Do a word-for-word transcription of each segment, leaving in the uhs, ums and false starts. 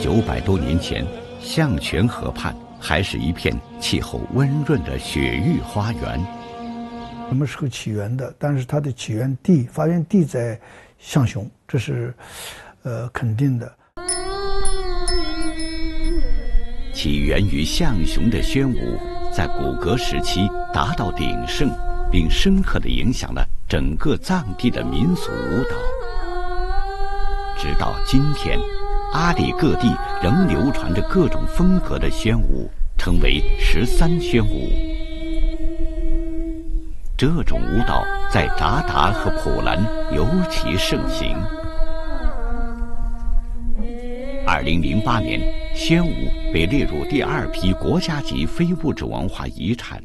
九百多年前，象泉河畔还是一片气候温润的雪域花园。 什么时候起源的？但是它的起源地、发源地在象雄，这是呃肯定的。 起源于象雄的宣武，在古革时期达到鼎盛，并深刻地影响了整个藏地的民俗舞蹈。直到今天，阿里各地仍流传着各种风格的宣舞，称为十三宣舞。这种舞蹈在扎达和普兰尤其盛行。二零零八年，宣舞被列入第二批国家级非物质文化遗产。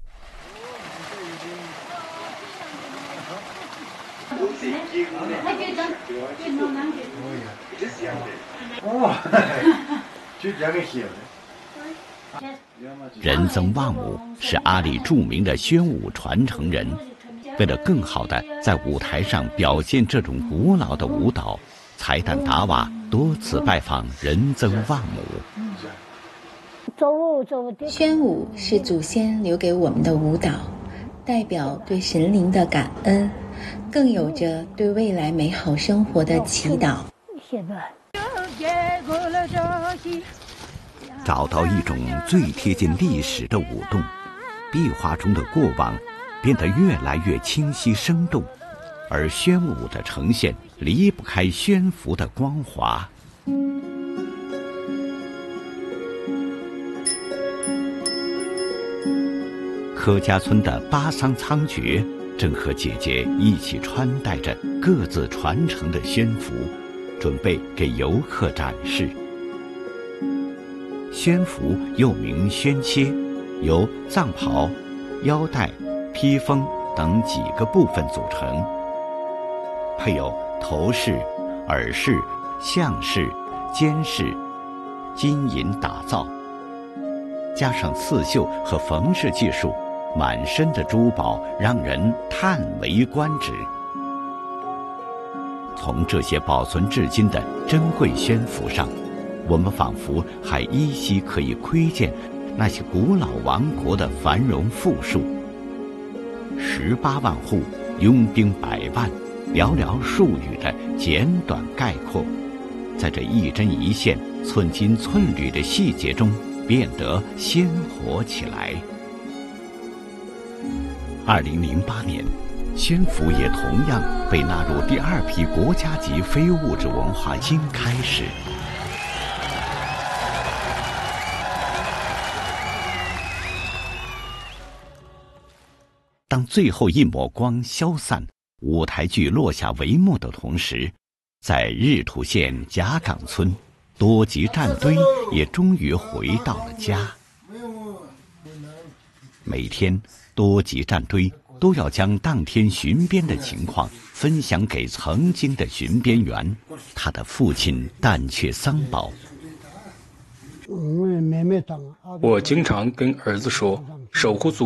仁增旺姆是阿里著名的宣舞传承人，为了更好地在舞台上表现这种古老的舞蹈，才旦达瓦多次拜访仁增旺姆。 宣舞是祖先留给我们的舞蹈，代表对神灵的感恩，更有着对未来美好生活的祈祷。 找到一种最贴近历史的舞动，壁画中的过往变得越来越清晰生动，而宣舞的呈现离不开宣服的光华。柯家村的巴桑仓爵正和姐姐一起穿戴着各自传承的宣服，准备给游客展示。宣服又名宣切，由藏袍、腰带、披风等几个部分组成，配有头饰、耳饰、项饰、肩饰，金银打造，加上刺绣和缝饰技术，满身的珠宝让人叹为观止。从这些保存至今的珍贵宣服上，我们仿佛还依稀可以窥见那些古老王国的繁荣富庶。十八万户，拥兵百万，寥寥数语的简短概括，在这一针一线、寸金寸缕的细节中变得鲜活起来。二零零八年，宣服也同样被纳入第二批国家级非物质文化新开始。当最后一抹光消散，舞台剧落下帷幕的同时，在日土县甲岗村，多吉战堆也终于回到了家。每天，多吉战堆都要将当天巡边的情况分享给曾经的巡边员，他的父亲旦却桑宝。 我经常跟儿子说，守护祖